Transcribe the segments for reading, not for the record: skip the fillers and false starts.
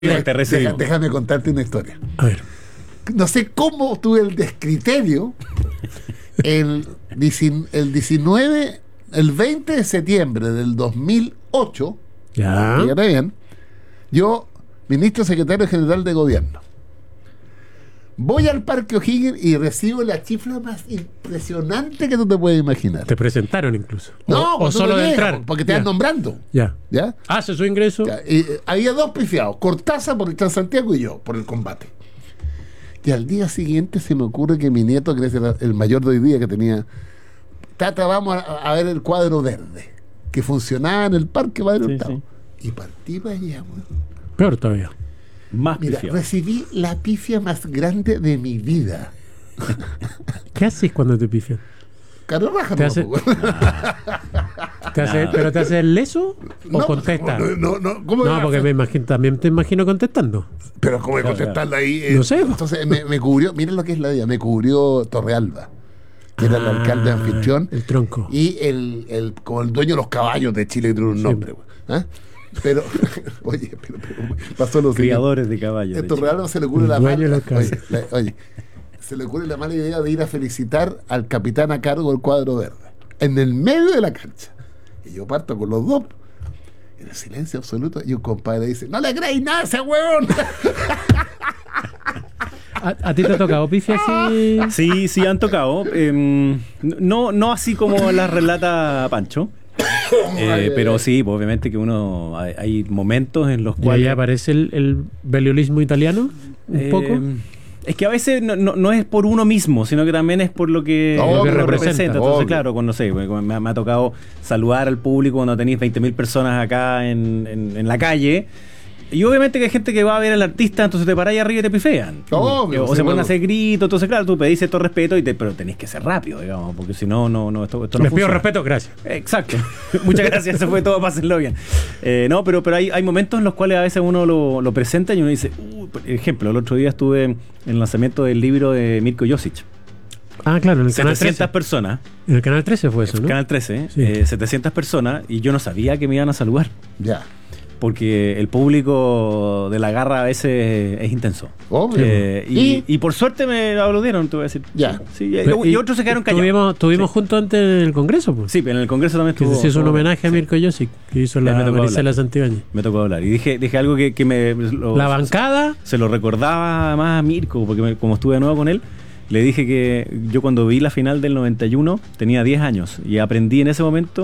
Déjame contarte una historia. A ver. No sé cómo tuve el descriterio el 20 de septiembre del 2008. Ya. Fíjate bien. Yo, ministro secretario general de gobierno, voy al Parque O'Higgins y recibo la chifla más impresionante que tú te puedes imaginar. Te presentaron incluso. No, o solo de entrar. porque te van nombrando. Ya. ¿Ya? Hace su ingreso. Ya, y, había dos pifiados, Cortázar por el Transantiago y yo por el combate. Y al día siguiente se me ocurre que mi nieto, que es el mayor de hoy día, que tenía, Tata, vamos a ver el cuadro verde que funcionaba en el Parque Padre Hurtado. Y partí para allá, güey. Peor todavía. Más Mira, pifiado. recibí la pifia más grande de mi vida. ¿Qué haces cuando te pifian? Caro raja, ¿Te no, hace- güey. ¿Pero te haces el leso o No, contesta? No, ¿cómo No, porque también te imagino contestando. Pero ¿cómo de contestarla ahí? No sé. Entonces me cubrió, miren lo que es la vida, me cubrió Torrealba, que era el alcalde anfitrión. El tronco. Y como el dueño de los caballos de Chile, que tiene un nombre, güey. ¿Ah? Pero, oye, pero pasó lo siguiente. Criadores de caballos. A Torrealba se le ocurre la Dueño de mala, los caballos. oye, se le ocurre la mala idea de ir a felicitar al capitán a cargo del cuadro verde, en el medio de la cancha. Y yo parto con los dos, en el silencio absoluto, y un compadre dice: "No le creéis nada a ese huevón". ¿A ti te ha tocado pifia así? Sí, han tocado. No así como las relata Pancho. Pero sí, pues, obviamente que uno hay momentos en los ¿Y ahí cuales aparece el beliolismo italiano? ¿Un poco? Es que a veces no es por uno mismo, sino que también es por lo que, Lo que uno representa. Entonces, Obvio. claro, cuando, no sé, me ha tocado saludar al público cuando tenéis 20.000 personas acá en la calle. Y obviamente que hay gente que va a ver al artista, entonces te parás ahí arriba y te pifean. Obvio, O sí, se ponen bueno. a hacer gritos, entonces claro, tú pedís todo respeto, pero tenés que ser rápido, digamos, porque si no, esto no Les pido funciona. respeto, gracias. Exacto. Muchas gracias, eso fue todo para hacerlo bien. No, pero hay momentos en los cuales a veces uno lo presenta y uno dice, por ejemplo, el otro día estuve en el lanzamiento del libro de Mirko Josic. Ah, claro, en el canal 700 13. personas. En el canal 13 fue eso, ¿no? Canal 13, Sí. 700 personas, y yo no sabía que me iban a saludar. Ya, Porque el público de la garra a veces es intenso. obvio. Y por suerte me aplaudieron, te voy a decir. Ya. Sí, y otros se quedaron callados. Tuvimos Sí. juntos antes en el Congreso, pues. Sí, pero en el Congreso también Que estuvo. se hizo un estuvo- homenaje a sí, Mirko Josic, que hizo Ya la me tocó Marisela hablar. Santibáñez. Me tocó hablar. Y dije algo que La bancada. se lo recordaba más a Mirko, porque como estuve de nuevo con él, le dije que yo cuando vi la final del 91 tenía 10 años y aprendí en ese momento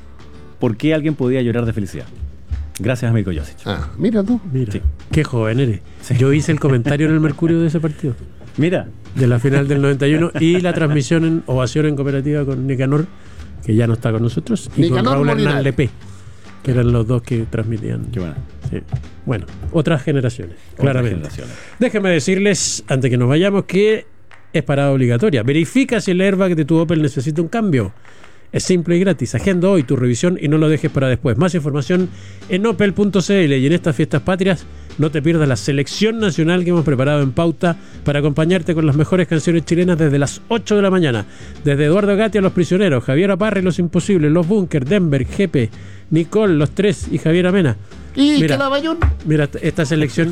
por qué alguien podía llorar de felicidad. Gracias a Mirko Josic. Ah, mira tú. Mira, Sí. qué joven eres. Sí. Yo hice el comentario en el Mercurio de ese partido, Mira, de la final del 91, y la transmisión en Ovación en Cooperativa con Nicanor, que ya no está con nosotros, y Nicanor con Raúl Hernán Molinari. Lepé, que eran los dos que transmitían. qué buena. Sí. Bueno, otras generaciones, claramente. Otras generaciones. Déjenme decirles, antes que nos vayamos, que es parada obligatoria. Verifica si el airbag de tu Opel necesita un cambio. Es simple y gratis. Agenda hoy tu revisión y no lo dejes para después. Más información en opel.cl. Y en estas fiestas patrias no te pierdas la selección nacional que hemos preparado en Pauta para acompañarte con las mejores canciones chilenas desde las 8 de la mañana. Desde Eduardo Gatti a Los Prisioneros, Javier Aparre, Los Imposibles, Los Bunkers, Denver, Jepe, Nicole, Los Tres y Javier Amena. ¿Y Mira. qué la Bayón? Mira, esta selección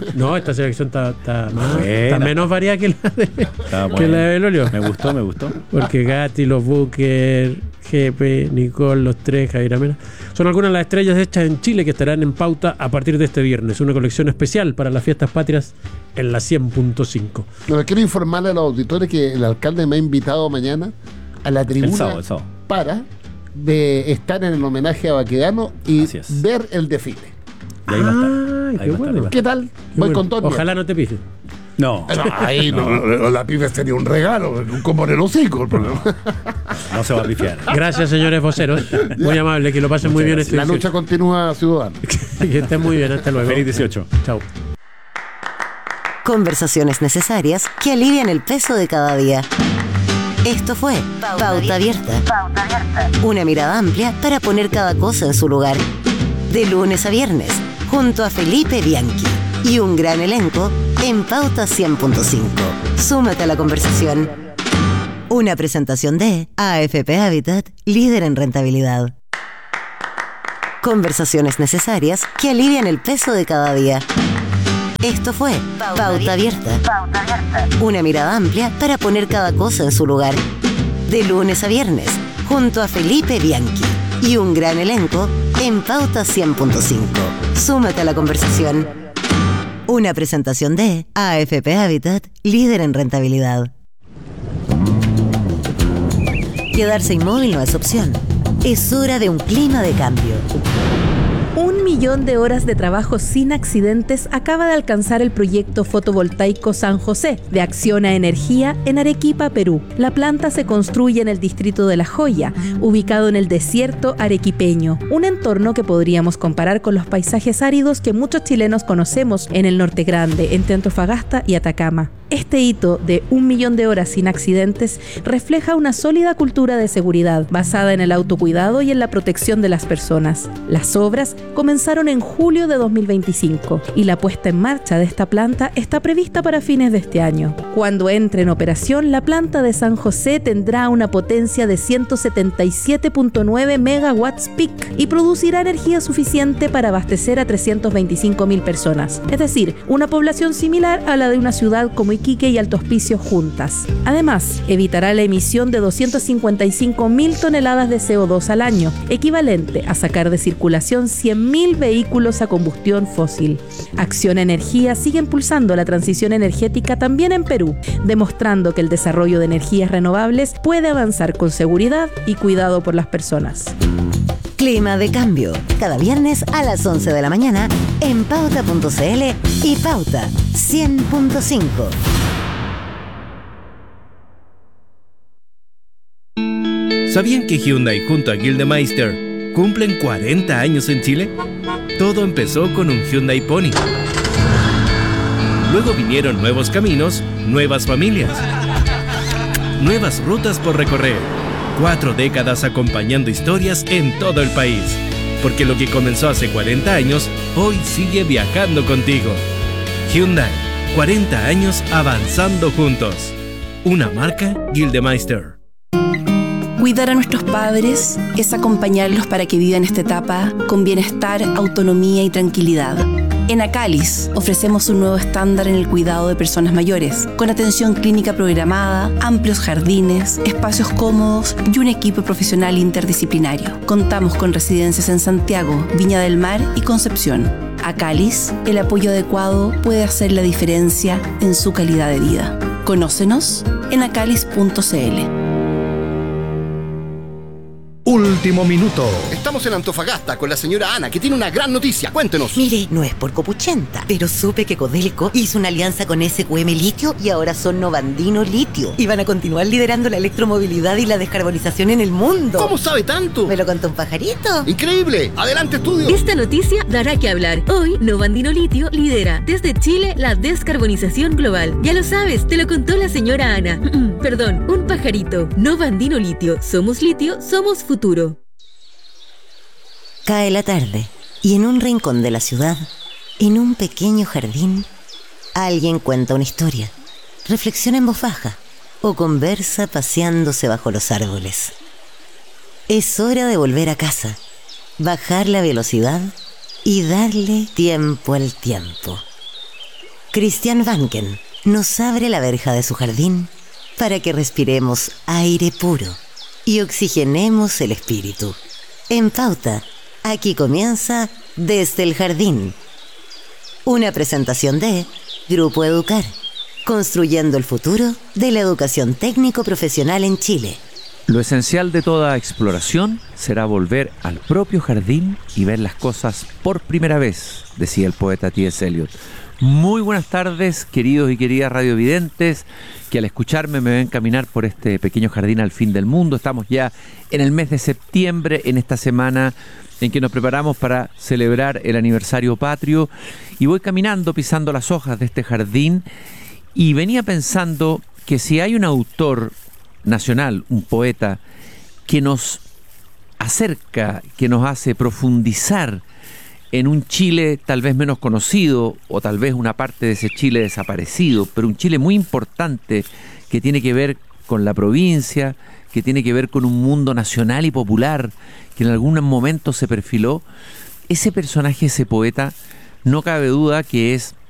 está más, Buena. está menos variada que la de, Está que la de bueno. Belolio. Me gustó. Porque Gatti, Los Bunkers, Jepe, Nicole, Los Tres, Javier Amena son algunas de las estrellas hechas en Chile que estarán en Pauta a partir de este viernes. Una colección especial para las fiestas patrias en la 100.5. No, quiero informarle a los auditores que el alcalde me ha invitado mañana a la tribuna El sábado. para de estar en el homenaje a Baquedano y Así es. ver el desfile. Y ahí va a estar. Ay, Ahí qué va a estar, bueno. ahí va a estar. ¿Qué tal? Qué Voy bueno. con Tony. Ojalá no te pisen. No, Ahí la pibe sería un regalo, como en el hocico. El problema. no se va a pifiar. Gracias, señores voceros. Muy amable, que lo pasen muy bien este La lucha continúa, ciudadano. 18. Que estén muy bien, hasta luego. Feliz 18. Chao. Conversaciones necesarias que alivian el peso de cada día. Esto fue Pauta Abierta. Una mirada amplia para poner cada cosa en su lugar. De lunes a viernes, junto a Felipe Bianchi y un gran elenco en Pauta 100.5. Súmate a la conversación. Una presentación de AFP Habitat, líder en rentabilidad. Conversaciones necesarias que alivian el peso de cada día. Esto fue Pauta Abierta. Una mirada amplia para poner cada cosa en su lugar. De lunes a viernes, junto a Felipe Bianchi y un gran elenco en Pauta 100.5. Súmate a la conversación. Una presentación de AFP Habitat, líder en rentabilidad. Quedarse inmóvil no es opción. Es hora de un clima de cambio. 1 millón de horas de trabajo sin accidentes acaba de alcanzar el proyecto fotovoltaico San José de Acciona Energía en Arequipa, Perú. La planta se construye en el distrito de La Joya, ubicado en el desierto arequipeño, un entorno que podríamos comparar con los paisajes áridos que muchos chilenos conocemos en el Norte Grande, entre Antofagasta y Atacama. Este hito de 1 millón de horas sin accidentes refleja una sólida cultura de seguridad basada en el autocuidado y en la protección de las personas. Las obras comenzaron en julio de 2025 y la puesta en marcha de esta planta está prevista para fines de este año. Cuando entre en operación, la planta de San José tendrá una potencia de 177.9 megawatts peak y producirá energía suficiente para abastecer a 325.000 personas, es decir, una población similar a la de una ciudad como Iquique y Alto Hospicio juntas. Además, evitará la emisión de 255.000 toneladas de CO2 al año, equivalente a sacar de circulación 100.000 vehículos a combustión fósil. Acciona Energía sigue impulsando la transición energética también en Perú, demostrando que el desarrollo de energías renovables puede avanzar con seguridad y cuidado por las personas. Clima de cambio, cada viernes a las 11 de la mañana en Pauta.cl y Pauta 100.5. ¿Sabían que Hyundai junto a Gildemeister cumplen 40 años en Chile? Todo empezó con un Hyundai Pony. Luego vinieron nuevos caminos, nuevas familias, nuevas rutas por recorrer. 4 décadas acompañando historias en todo el país. Porque lo que comenzó hace 40 años, hoy sigue viajando contigo. Hyundai, 40 años avanzando juntos. Una marca Gildemeister. Cuidar a nuestros padres es acompañarlos para que vivan esta etapa con bienestar, autonomía y tranquilidad. En Acalis ofrecemos un nuevo estándar en el cuidado de personas mayores, con atención clínica programada, amplios jardines, espacios cómodos y un equipo profesional interdisciplinario. Contamos con residencias en Santiago, Viña del Mar y Concepción. Acalis, el apoyo adecuado puede hacer la diferencia en su calidad de vida. Conócenos en acalis.cl. Último minuto. Estamos en Antofagasta con la señora Ana, que tiene una gran noticia. Cuéntenos. Mire, no es por copuchenta, pero supe que Codelco hizo una alianza con SQM Litio y ahora son Novandino Litio. Y van a continuar liderando la electromovilidad y la descarbonización en el mundo. ¿Cómo sabe tanto? ¿Me lo contó un pajarito? ¡Increíble! ¡Adelante, estudio! Esta noticia dará que hablar. Hoy, Novandino Litio lidera desde Chile la descarbonización global. Ya lo sabes, te lo contó la señora Ana. Perdón, un pajarito. Novandino Litio. Somos litio, somos futuro. Cae la tarde y en un rincón de la ciudad, en un pequeño jardín, alguien cuenta una historia, reflexiona en voz baja o conversa paseándose bajo los árboles. Es hora de volver a casa, bajar la velocidad y darle tiempo al tiempo. Christian Vanken nos abre la verja de su jardín para que respiremos aire puro y oxigenemos el espíritu. En Pauta, aquí comienza Desde el Jardín. Una presentación de Grupo Educar, construyendo el futuro de la educación técnico-profesional en Chile. Lo esencial de toda exploración será volver al propio jardín y ver las cosas por primera vez, decía el poeta T.S. Eliot. Muy buenas tardes, queridos y queridas radiovidentes, que al escucharme me ven caminar por este pequeño jardín al fin del mundo. Estamos ya en el mes de septiembre, en esta semana en que nos preparamos para celebrar el aniversario patrio, y voy caminando, pisando las hojas de este jardín, y venía pensando que si hay un autor nacional, un poeta, que nos acerca, que nos hace profundizar en un Chile tal vez menos conocido, o tal vez una parte de ese Chile desaparecido, pero un Chile muy importante que tiene que ver con la provincia, que tiene que ver con un mundo nacional y popular que en algún momento se perfiló, ese personaje, ese poeta, no cabe duda que es